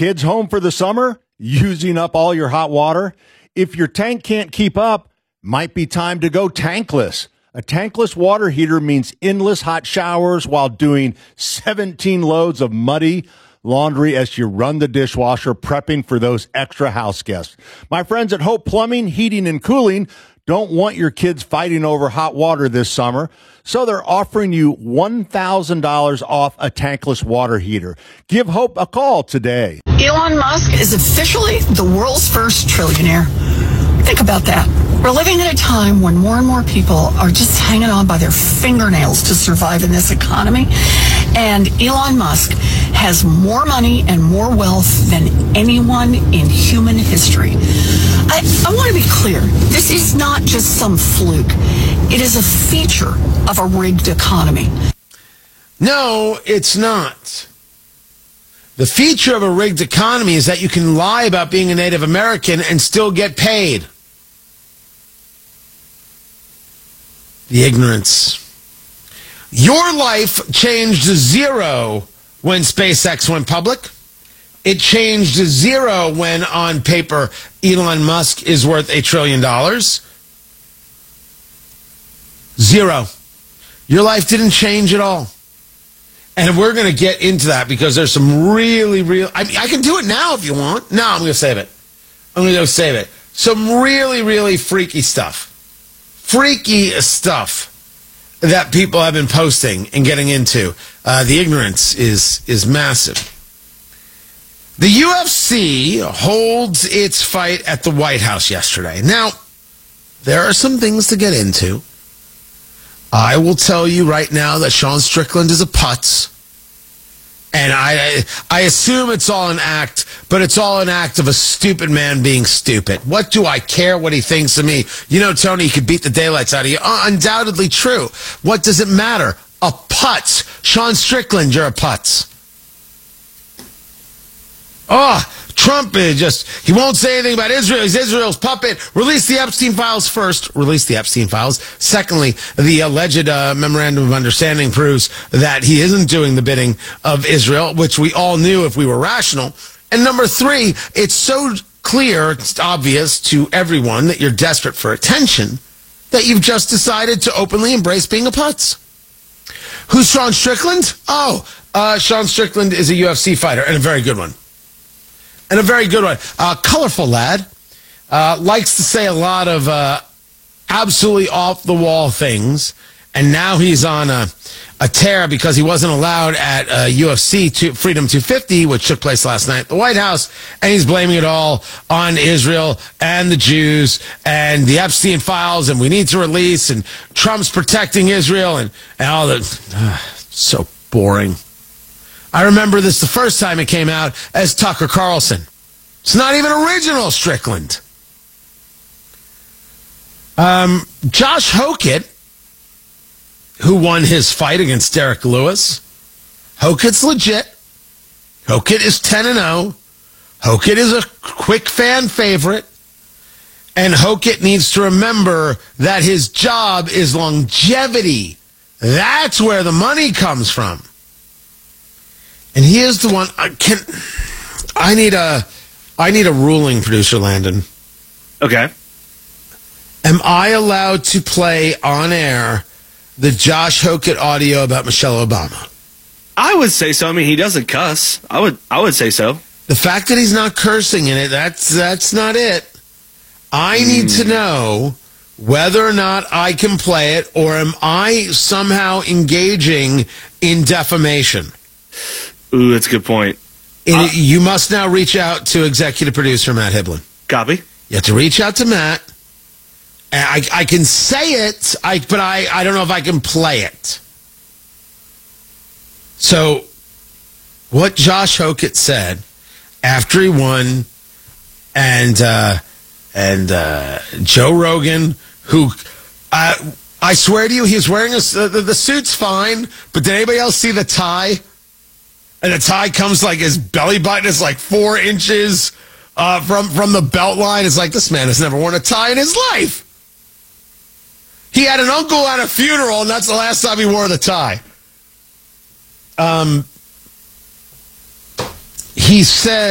kids home for the summer? Using up all your hot water? If your tank can't keep up, might be time to go tankless. A tankless water heater means endless hot showers while doing 17 loads of muddy laundry as you run the dishwasher, prepping for those extra house guests. My friends at Hope Plumbing, Heating, and Cooling don't want your kids fighting over hot water this summer, so they're offering you $1,000 off a tankless water heater. Give Hope a call today. Elon Musk is officially the world's first trillionaire. Think about that. We're living in a time when more and more people are just hanging on by their fingernails to survive in this economy. And Elon Musk has more money and more wealth than anyone in human history. I want to be clear. This is not just some fluke. It is a feature of a rigged economy. No, it's not. The feature of a rigged economy is that you can lie about being a Native American and still get paid. The ignorance. Your life changed to zero when SpaceX went public. It changed to zero when, on paper, Elon Musk is worth $1 trillion. Zero. Your life didn't change at all. And we're going to get into that because there's some I can do it now if you want. No, I'm going to save it. I'm going to go save it. Some really freaky stuff. Freaky stuff that people have been posting and getting into. The ignorance is massive. The UFC holds its fight at the White House yesterday. Now, there are some things to get into. I will tell you right now that Sean Strickland is a putz. And I assume it's all an act, but it's all an act of a stupid man being stupid. What do I care what he thinks of me? You know, Tony, he could beat the daylights out of you. Undoubtedly true. What does it matter? A putz. Sean Strickland, you're a putz. Trump he won't say anything about Israel. He's Israel's puppet. Release the Epstein files first. Release the Epstein files. Secondly, the alleged memorandum of understanding proves that he isn't doing the bidding of Israel, which we all knew if we were rational. And number three, it's so clear, it's obvious to everyone that you're desperate for attention that you've just decided to openly embrace being a putz. Who's Sean Strickland? Sean Strickland is a UFC fighter and a very good one. And a very good one. Colorful lad. Likes to say a lot of absolutely off-the-wall things. And now he's on a tear because he wasn't allowed at UFC Freedom 250, which took place last night at the White House. And he's blaming it all on Israel and the Jews and the Epstein files. And we need to release. And Trump's protecting Israel. And all that. So boring. I remember this the first time it came out as Tucker Carlson. It's not even original Strickland. Josh Hokett, who won his fight against Derek Lewis. Hokett's legit. Hokett is 10-0. Hokett is a quick fan favorite. And Hokett needs to remember that his job is longevity. That's where the money comes from. And here's the one. I need a ruling, producer Landon. Okay. Am I allowed to play on air the Josh Hokett audio about Michelle Obama? I would say so. I mean, he doesn't cuss. I would say so. The fact that he's not cursing in it, that's not it. I need to know whether or not I can play it, or am I somehow engaging in defamation? Ooh, that's a good point. You must now reach out to executive producer Matt Hiblin. Copy. You have to reach out to Matt. And I can say it, but I don't know if I can play it. So, what Josh Hokett said after he won, and Joe Rogan, who I swear to you, he was wearing the suit's fine, but did anybody else see the tie? And the tie comes like his belly button is like 4 inches from the belt line. It's like, this man has never worn a tie in his life. He had an uncle at a funeral, and that's the last time he wore the tie. He said